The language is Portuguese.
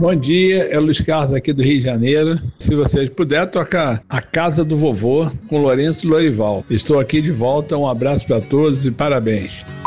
Bom dia, é Luiz Carlos aqui do Rio de Janeiro. Se vocês puderem, tocar A Casa do Vovô com Lourenço Lorival. Estou aqui de volta, um abraço para todos e parabéns.